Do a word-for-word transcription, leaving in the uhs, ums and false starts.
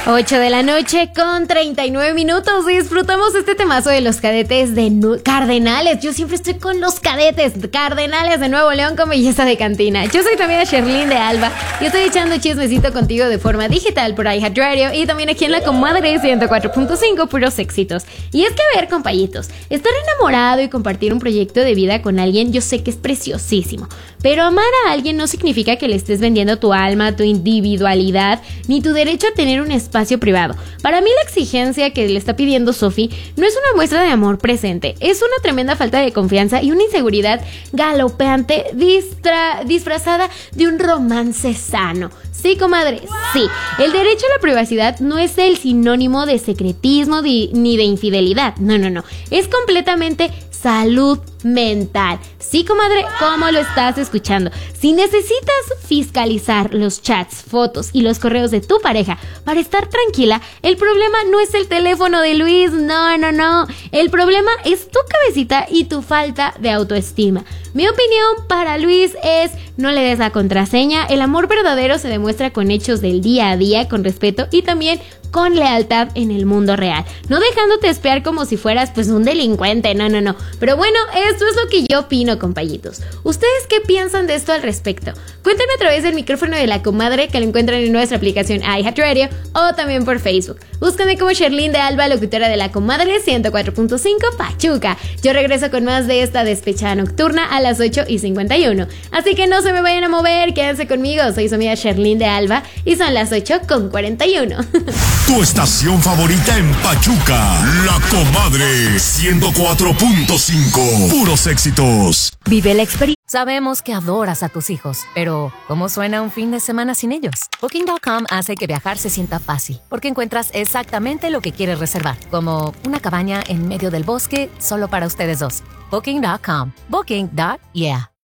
ocho de la noche con treinta y nueve minutos y disfrutamos este temazo de los cadetes de nu- Cardenales. Yo siempre estoy con los cadetes Cardenales de Nuevo León con belleza de cantina. Yo soy también Sherlyn de Alba y estoy echando chismecito contigo de forma digital por iHeartRadio y también aquí en la comadre ciento cuatro punto cinco, puros éxitos. Y es que a ver, compañitos, estar enamorado y compartir un proyecto de vida con alguien yo sé que es preciosísimo, pero amar a alguien no significa que le estés vendiendo tu alma, tu individualidad, ni tu derecho a tener un espacio privado. Para mí la exigencia que le está pidiendo Sophie no es una muestra de amor presente, es una tremenda falta de confianza y una inseguridad galopeante distra- disfrazada de un romance sano. Sí, comadre, sí. El derecho a la privacidad no es el sinónimo de secretismo di- ni de infidelidad. No, no, no. Es completamente salud mental. Sí, comadre, ¿cómo lo estás escuchando? Si necesitas fiscalizar los chats, fotos y los correos de tu pareja para estar tranquila, el problema no es el teléfono de Luis, no, no, no. El problema es tu cabecita y tu falta de autoestima. Mi opinión para Luis es: no le des la contraseña. El amor verdadero se demuestra con hechos del día a día, con respeto y también con lealtad en el mundo real, no dejándote espiar como si fueras pues un delincuente, no, no, no. Pero bueno, esto es lo que yo opino, compañitos. ¿Ustedes qué piensan de esto al respecto? Cuéntenme a través del micrófono de la comadre, que lo encuentran en nuestra aplicación iHeartRadio o también por Facebook. Búscame como Sherlyn de Alba, locutora de la comadre ciento cuatro punto cinco Pachuca. Yo regreso con más de esta despechada nocturna a las ocho y cincuenta y uno. Así que no se me vayan a mover, quédense conmigo. Soy su amiga Sherlyn de Alba y son las ocho con cuarenta y uno. Tu estación favorita en Pachuca, La Comadre ciento cuatro punto cinco. Puros éxitos. Vive la experiencia. Sabemos que adoras a tus hijos, pero ¿cómo suena un fin de semana sin ellos? Booking punto com hace que viajar se sienta fácil, porque encuentras exactamente lo que quieres reservar, como una cabaña en medio del bosque solo para ustedes dos. Booking punto com. Booking. Yeah.